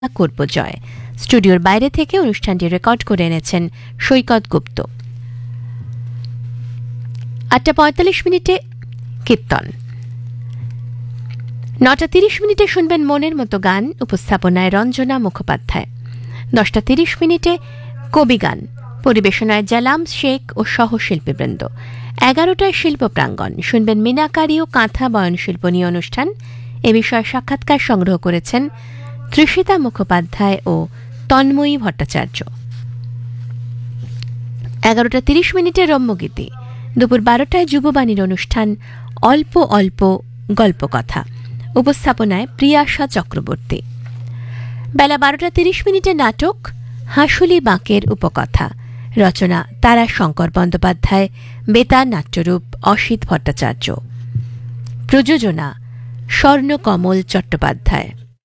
করব জয়। স্টুডিওর বাইরে থেকে অনুষ্ঠানটি রেকর্ড করে এনেছেন সৈকত গুপ্ত। 8:45 কীর্তন। 9:30 শুনবেন মনের মতো গান, উপস্থাপনায় রঞ্জনা মুখোপাধ্যায়। 10:30 কবি গান, পরিবেশনায় জালাম শেখ ও সহশিল্পীবৃন্দ। 11টায় শিল্প প্রাঙ্গণ, শুনবেন মিনাকারি ও কাঁথা বয়নশিল্প নিয়ে অনুষ্ঠান। এ বিষয়ে সাক্ষাৎকার সংগ্রহ করেছেন তৃষিতা মুখোপাধ্যায় ও তন্ময়ী ভট্টাচার্য। 11:30 রম্যগীতি। দুপুর 12টায় যুববাণীর অনুষ্ঠান অল্প অল্প গল্পকথা, উপস্থাপনায় প্রিয়াশা চক্রবর্তী। বেলা 12:30 নাটক হাঁসুলি বাঁকের উপকথা, রচনা তারাশঙ্কর বন্দ্যোপাধ্যায়, বেতার নাট্যরূপ অসিত ভট্টাচার্য, প্রযোজনা স্বর্ণকমল চট্টোপাধ্যায়।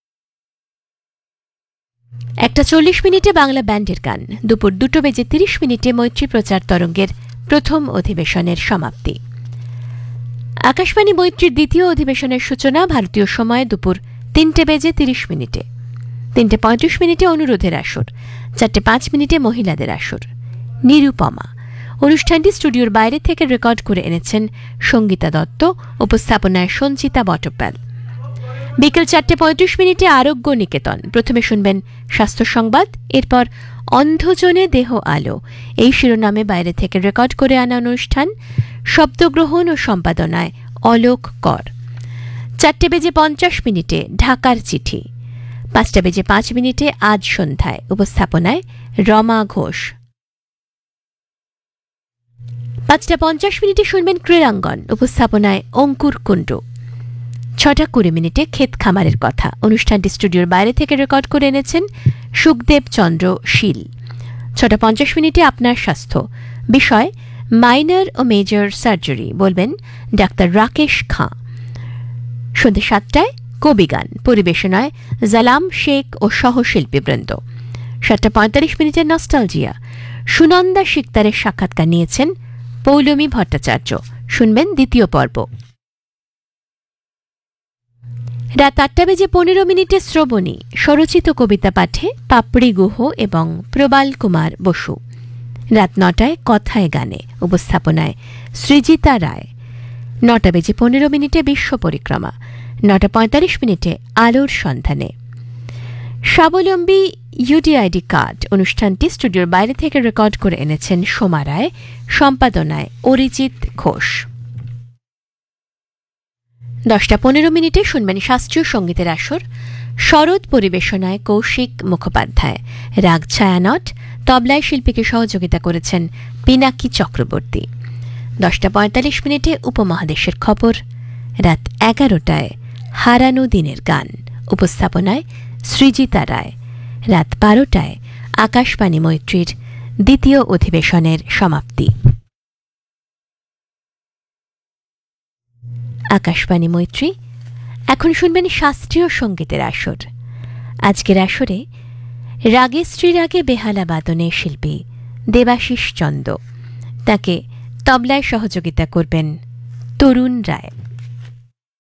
1:40 বাংলা ব্যান্ডের গান। দুপুর 2:30 মৈত্রী প্রচার তরঙ্গের প্রথম অধিবেশনের সমাপ্তি। আকাশবাণী মৈত্রীর দ্বিতীয় অধিবেশনের সূচনা ভারতীয় সময় দুপুর 3:30। 3:35 অনুরোধের আসর, 4:05 মহিলাদের আসর। নিরুপমা অনুষ্ঠানটি স্টুডিওর বাইরে থেকে রেকর্ড করে এনেছেন সঙ্গীতা দত্ত, উপস্থাপনায় সঞ্চিতা বটপ্যাল। বিকেল 4:35 আরোগ্য নিকেতন। প্রথমে শুনবেন স্বাস্থ্য সংবাদ, এরপর অন্ধজনে দেহ আলো এই শিরোনামে বাইরে থেকে রেকর্ড করে আনা অনুষ্ঠান, শব্দগ্রহণ ও সম্পাদনায় অলোক কর। 4:50 ঢাকার চিঠি। 5:05 আজ সন্ধ্যায়, উপস্থাপনায় রমা ঘোষ। 5:50 শুনবেন ক্রীড়াঙ্গন, উপস্থাপনায় অঙ্কুর কুণ্ডু। 6:20 ক্ষেত খামারের কথা, অনুষ্ঠানটি স্টুডিওর বাইরে থেকে রেকর্ড করে এনেছেন সুখদেব চন্দ্র শীল। 6:50 আপনার স্বাস্থ্য, বিষয় মাইনর ও মেজর সার্জারি, বলবেন ডাক্তার রাকেশ খাঁ। সন্ধ্যে 7টায় কবি গান, পরিবেশনায় জালাম শেখ ও সহশিল্পীবৃন্দ। 7:45 নস্টালজিয়া, সুনন্দা শিকদারের সাক্ষাৎকার নিয়েছেন পৌলমী ভট্টাচার্য, শুনবেন দ্বিতীয় পর্ব। রাত 8:15 শ্রবণী, স্বরচিত কবিতা পাঠে পাপড়ি গুহ এবং প্রবাল কুমার বসু। রাত 9টায় কথায় গানে, উপস্থাপনায় সৃজিতা রায়। 9:15 বিশ্ব পরিক্রমা। 9:45 আলোর সন্ধানে। স্বাবলম্বী ইউডিআইডি কার্ড অনুষ্ঠানটি স্টুডিওর বাইরে থেকে রেকর্ড করে এনেছেন সোমা রায়, সম্পাদনায় অরিজিৎ ঘোষ। 10:15 শুনবেন শাস্ত্রীয় সঙ্গীতের আসর, শরৎ পরিবেশনায় কৌশিক মুখোপাধ্যায়। রাগ ছায়ানট, তবলায় শিল্পীকে সহযোগিতা করেছেন পিনাকি চক্রবর্তী। 10:45 উপমহাদেশের খবর। রাত 11টায় হারানো দিনের গান, উপস্থাপনায় সৃজিতা রায়। রাত 12টায় আকাশবাণী মৈত্রীর দ্বিতীয় অধিবেশনের সমাপ্তি। আকাশবাণী মৈত্রী। এখন শুনবেন শাস্ত্রীয় সঙ্গীতের আসর। আজকের আসরে রাগে শ্রীরাগে বেহালা বাদনে শিল্পী দেবাশিস চন্দ, তাকে তবলায় সহযোগিতা করবেন তরুণ রায়।